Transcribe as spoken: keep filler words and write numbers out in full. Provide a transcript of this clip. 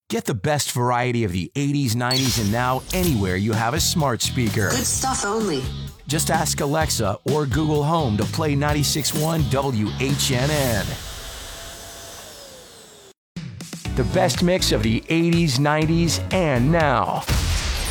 Get the best variety of the eighties, nineties, and now anywhere you have a smart speaker. Good stuff only. Just ask Alexa or Google Home to play ninety-six point one W H N N. The best mix of the eighties, nineties, and now.